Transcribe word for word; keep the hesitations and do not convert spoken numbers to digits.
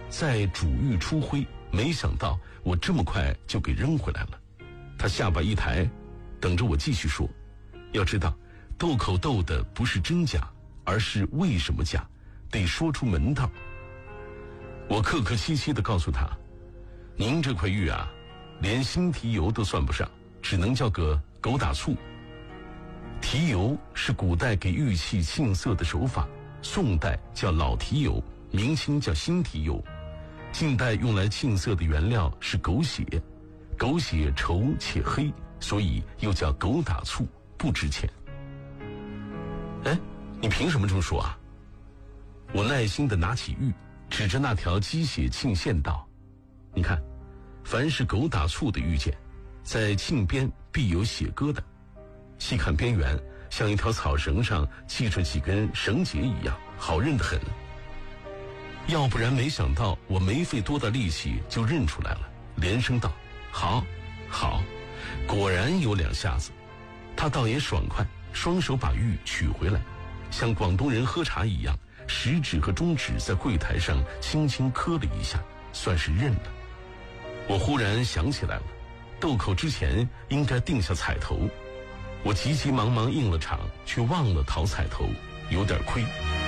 再主玉初挥，没想到我这么快就给扔回来了。他下巴一抬，等着我继续说。要知道，斗口斗的不是真假，而是为什么假，得说出门道。我客客气气地告诉他，您这块玉啊，连新提油都算不上，只能叫个狗打醋。提油是古代给玉器沁色的手法，宋代叫老提油，明清叫新提油，近代用来沁色的原料是狗血，狗血稠且黑，所以又叫狗打醋，不值钱。哎，你凭什么这么说啊？我耐心地拿起玉，指着那条鸡血沁线道，你看，凡是狗打醋的玉件，在沁边必有血疙瘩，细看边缘，像一条草绳上系着几根绳结一样，好认得很。要不然没想到我没费多大力气就认出来了，连声道：好，好，果然有两下子。他倒也爽快，双手把玉取回来，像广东人喝茶一样，食指和中指在柜台上轻轻磕了一下，算是认了。我忽然想起来了，斗口之前应该定下彩头，我急急忙忙应了场，却忘了讨彩头，有点亏。